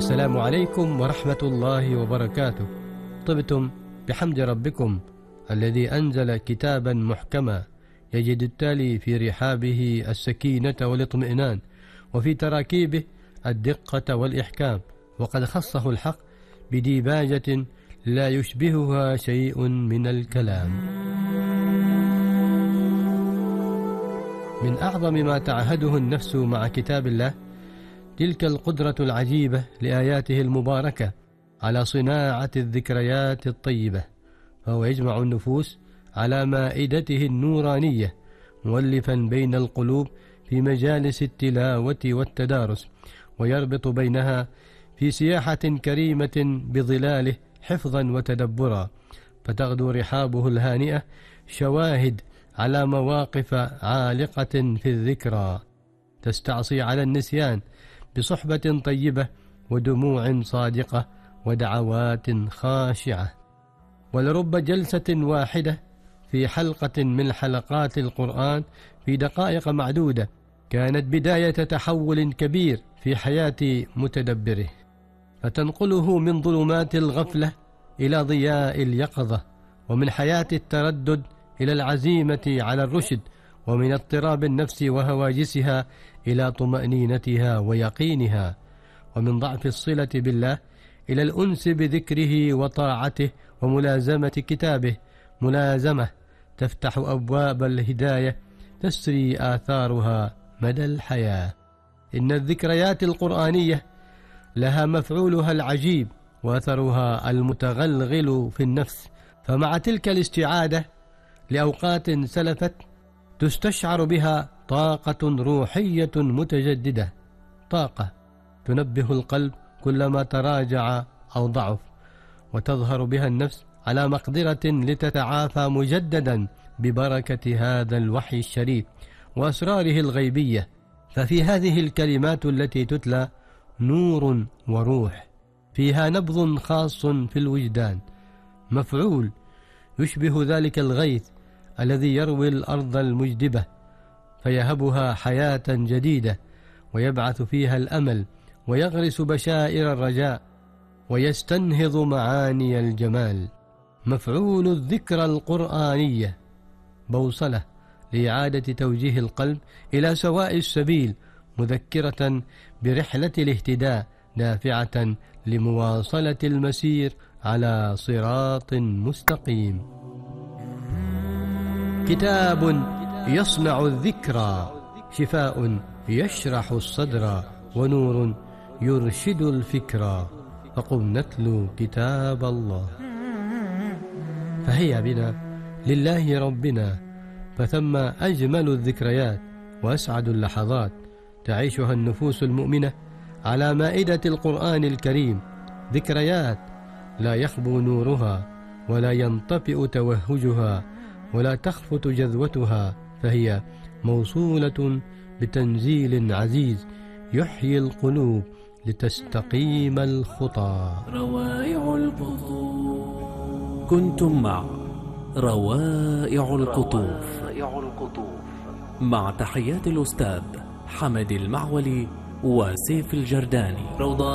السلام عليكم ورحمة الله وبركاته. طبتم بحمد ربكم الذي أنزل كتابا محكما يجد التالي في رحابه السكينة والاطمئنان، وفي تراكيبه الدقة والإحكام، وقد خصه الحق بديباجة لا يشبهها شيء من الكلام. من أعظم ما تعهده النفس مع كتاب الله تلك القدرة العجيبة لآياته المباركة على صناعة الذكريات الطيبة، فهو يجمع النفوس على مائدته النورانية، مؤلفا بين القلوب في مجالس التلاوة والتدارس، ويربط بينها في سياحة كريمة بظلاله حفظا وتدبرا، فتغدو رحابه الهانئة شواهد على مواقف عالقة في الذكرى تستعصي على النسيان بصحبة طيبة ودموع صادقة ودعوات خاشعة. ولرب جلسة واحدة في حلقة من حلقات القرآن في دقائق معدودة كانت بداية تحول كبير في حياة متدبره، فتنقله من ظلمات الغفلة إلى ضياء اليقظة، ومن حياة التردد إلى العزيمة على الرشد، ومن اضطراب النفس وهواجسها إلى طمأنينتها ويقينها، ومن ضعف الصلة بالله إلى الأنس بذكره وطاعته وملازمة كتابه، ملازمة تفتح أبواب الهداية تسري آثارها مدى الحياة. إن الذكريات القرآنية لها مفعولها العجيب وأثرها المتغلغل في النفس، فمع تلك الاستعادة لأوقات سلفت تستشعر بها طاقة روحية متجددة، طاقة تنبه القلب كلما تراجع أو ضعف، وتظهر بها النفس على مقدرة لتتعافى مجددا ببركة هذا الوحي الشريف وأسراره الغيبية. ففي هذه الكلمات التي تتلى نور وروح، فيها نبض خاص في الوجدان، مفعول يشبه ذلك الغيث الذي يروي الأرض المجدبة فيهبها حياة جديدة، ويبعث فيها الأمل، ويغرس بشائر الرجاء، ويستنهض معاني الجمال. مفعول الذكرى القرآنية بوصلة لإعادة توجيه القلب إلى سواء السبيل، مذكرة برحلة الاهتداء، دافعة لمواصلة المسير على صراط مستقيم. كتاب يصنع الذكرى، شفاء يشرح الصدر، ونور يرشد الفكرى، فقم نتلو كتاب الله. فهيا بنا لله ربنا، فثم أجمل الذكريات وأسعد اللحظات تعيشها النفوس المؤمنة على مائدة القرآن الكريم، ذكريات لا يخبو نورها ولا ينطفئ توهجها ولا تخفت جذوتها، فهي موصولة بتنزيل عزيز يحيي القلوب لتستقيم الخطى. روائع القطوف. كنتم مع روائع القطوف مع تحيات الأستاذ حمد المعولي وسيف الجرداني.